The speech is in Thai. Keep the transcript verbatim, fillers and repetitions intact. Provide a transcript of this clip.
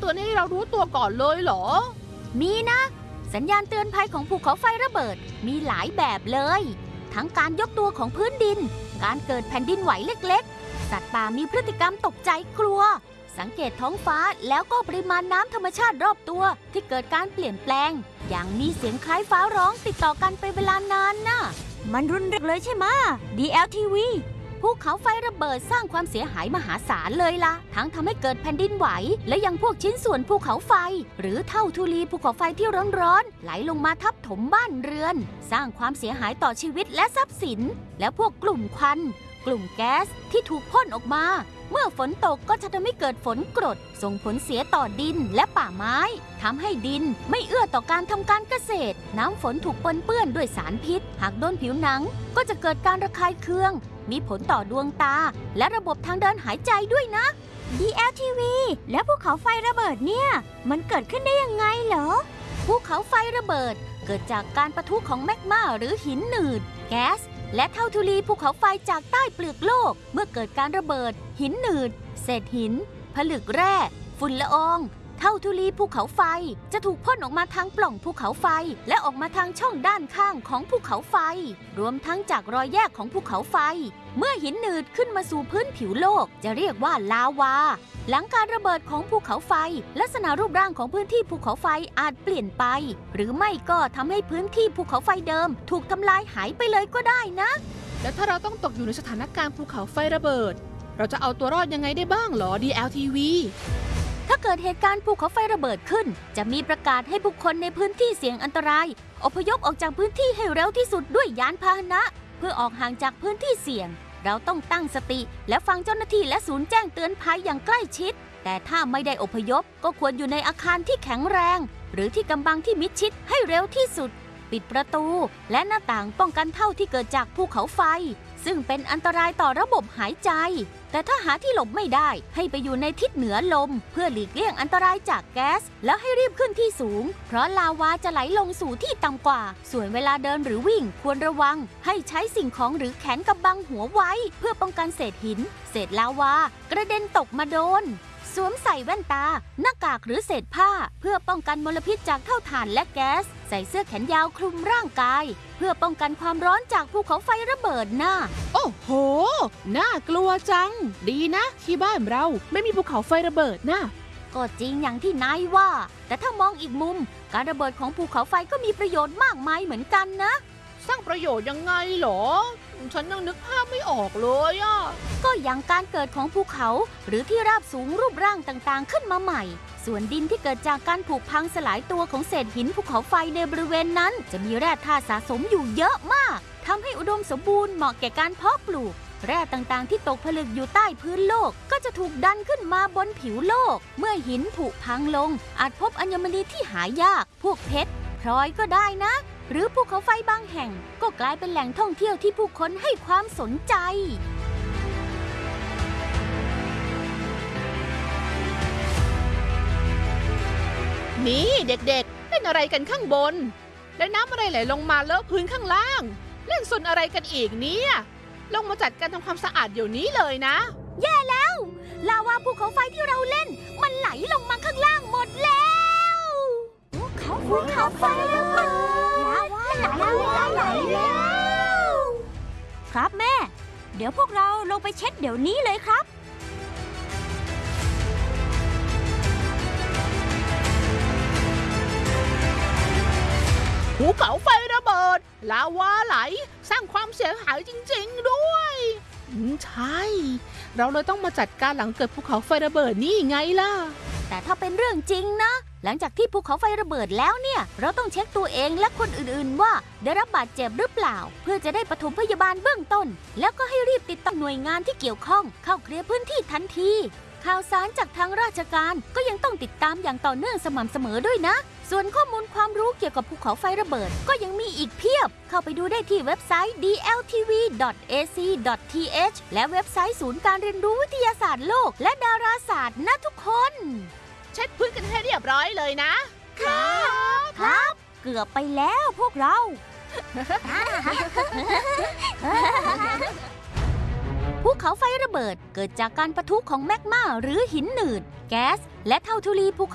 ตือนให้เรารู้ตัวก่อนเลยเหรอมีนะสัญญาณเตือนภัยของภูเขาไฟระเบิดมีหลายแบบเลยทั้งการยกตัวของพื้นดินการเกิดแผ่นดินไหวเล็กๆสัตว์ป่ามีพฤติกรรมตกใจกลัวสังเกตท้องฟ้าแล้วก็ปริมาณน้ำธรรมชาติรอบตัวที่เกิดการเปลี่ยนแปลงอย่างมีเสียงคล้ายฟ้าร้องติดต่อกันเป็นเวลานานน่ะมันรุนแรงเลยใช่ไหม ดี แอล ที วี ภูเขาไฟระเบิดสร้างความเสียหายมหาศาลเลยล่ะทั้งทำให้เกิดแผ่นดินไหวและยังพวกชิ้นส่วนภูเขาไฟหรือเท่าธุลีภูเขาไฟที่ร้อนๆไหลลงมาทับถมบ้านเรือนสร้างความเสียหายต่อชีวิตและทรัพย์สินและพวกกลุ่มควันกลุ่มแก๊สที่ถูกพ่นออกมาเมื่อฝนตกก็จะทำให้เกิดฝนกรดส่งผลเสียต่อดินและป่าไม้ทำให้ดินไม่เอื้อต่อการทำการเกษตรน้ำฝนถูกปนเปื้อนด้วยสารพิษหากโดนผิวหนังก็จะเกิดการระคายเคืองมีผลต่อดวงตาและระบบทางเดินหายใจด้วยนะ ดี แอล ที วี แล้วภูเขาไฟระเบิดเนี่ยมันเกิดขึ้นได้ยังไงเหรอภูเขาไฟระเบิดเกิดจากการปะทุของแมกมาหรือหินหนืดแก๊สและเท่าธุลีภูเขาไฟจากใต้เปลือกโลกเมื่อเกิดการระเบิดหินหนืดเศษหินผลึกแร่ฝุ่นละอองเท่าธุลีภูเขาไฟจะถูกพ่นออกมาทางปล่องภูเขาไฟและออกมาทางช่องด้านข้างของภูเขาไฟรวมทั้งจากรอยแยกของภูเขาไฟเมื่อหินหนืดขึ้นมาสู่พื้นผิวโลกจะเรียกว่าลาวาหลังการระเบิดของภูเขาไฟลักษณะรูปร่างของพื้นที่ภูเขาไฟอาจเปลี่ยนไปหรือไม่ก็ทำให้พื้นที่ภูเขาไฟเดิมถูกทำลายหายไปเลยก็ได้นะแล้วถ้าเราต้องตกอยู่ในสถานการณ์ภูเขาไฟระเบิดเราจะเอาตัวรอดยังไงได้บ้างหรอ ดี แอล ที วีถ้าเกิดเหตุการณ์ภูเขาไฟระเบิดขึ้นจะมีประกาศให้บุคคลในพื้นที่เสี่ยงอันตรายอพยพออกจากพื้นที่ให้เร็วที่สุดด้วยยานพาหนะเพื่อออกห่างจากพื้นที่เสี่ยงเราต้องตั้งสติและฟังเจ้าหน้าที่และศูนย์แจ้งเตือนภัยอย่างใกล้ชิดแต่ถ้าไม่ได้อพยพก็ควรอยู่ในอาคารที่แข็งแรงหรือที่กำบังที่มิดชิดให้เร็วที่สุดปิดประตูและหน้าต่างป้องกันเท่าที่เกิดจากภูเขาไฟซึ่งเป็นอันตรายต่อระบบหายใจแต่ถ้าหาที่หลบไม่ได้ให้ไปอยู่ในทิศเหนือลมเพื่อหลีกเลี่ยงอันตรายจากแก๊สแล้วให้รีบขึ้นที่สูงเพราะลาวาจะไหลลงสู่ที่ต่ำกว่าส่วนเวลาเดินหรือวิ่งควรระวังให้ใช้สิ่งของหรือแขนกำบังหัวไว้เพื่อป้องกันเศษหินเศษลาวากระเด็นตกมาโดนสวมใส่แว่นตาหน้ากากหรือเศษผ้าเพื่อป้องกันมลพิษจากเท่าถ่านและแก๊สใส่เสื้อแขนยาวคลุมร่างกายเพื่อป้องกันความร้อนจากภูเขาไฟระเบิดน่ะโอ้โหน่ากลัวจังดีนะที่บ้านเราไม่มีภูเขาไฟระเบิดนะก็จริงอย่างที่นายว่าแต่ถ้ามองอีกมุมการระเบิดของภูเขาไฟก็มีประโยชน์มากมายเหมือนกันนะสร้างประโยชน์ยังไงหรอฉันยังนึกภาพไม่ออกเลยอ่ะก็อย่างการเกิดของภูเขาหรือที่ราบสูงรูปร่างต่างๆขึ้นมาใหม่ส่วนดินที่เกิดจากการผุพังสลายตัวของเศษหินภูเขาไฟในบริเวณนั้นจะมีแร่ธาตุสะสมอยู่เยอะมากทำให้อุดมสมบูรณ์เหมาะแก่การเพาะปลูกแร่ต่างๆที่ตกผลึกอยู่ใต้พื้นโลกก็จะถูกดันขึ้นมาบนผิวโลกเมื่อหินผุพังลงอาจพบอัญมณีที่หายากพวกเพชรพลอยก็ได้นะหรือภูเขาไฟบางแห่งก็กลายเป็นแหล่งท่องเที่ยวที่ผู้คนให้ความสนใจนี่เด็กๆเล่นอะไรกันข้างบนแล้วน้ำอะไรไหลลงมาเลอะพื้นข้างล่างเล่นซนอะไรกันอีกเนี่ยลงมาจัดการทำความสะอาดเดี๋ยวนี้เลยนะแย่แล้วลาวาภูเขาไฟที่เราเล่นมันไหลลงมาข้างล่างหมดแล้วภูเขาภูเขาไฟระเบิดลาวาไหลไหลแล้วครับแม่เดี๋ยวพวกเราลงไปเช็ดเดี๋ยวนี้เลยครับภูเขาไฟระเบิดลาวาไหลสร้างความเสียหายจริงๆด้วยใช่เราเลยต้องมาจัดการหลังเกิดภูเขาไฟระเบิดนี่ไงล่ะแต่ถ้าเป็นเรื่องจริงนะหลังจากที่ภูเขาไฟระเบิดแล้วเนี่ยเราต้องเช็คตัวเองและคนอื่นๆว่าได้รับบาดเจ็บหรือเปล่าเพื่อจะได้ปฐมพยาบาลเบื้องต้นแล้วก็ให้รีบติดต่อหน่วยงานที่เกี่ยวข้องเข้าเคลียร์พื้นที่ทันทีข่าวสารจากทางราชการก็ยังต้องติดตามอย่างต่อเนื่องสม่ำเสมอด้วยนะส่วนข้อมูลความรู้เกี่ยวกับภูเขาไฟระเบิดก็ยังมีอีกเพียบเข้าไปดูได้ที่เว็บไซต์ ดี แอล ที วี ดอท เอ ซี ดอท ที เอช และเว็บไซต์ศูนย์การเรียนรู้วิทยาศาสตร์โลกและดาราศาสตร์นะทุกคนเช็ดพื้นกันให้เรียบร้อยเลยนะครับครับเกือบไปแล้วพวกเราภูเขาไฟระเบิดเกิดจากการปะทุของแมกมาหรือหินหนืดแก๊สและเท่าธุลีภูเขา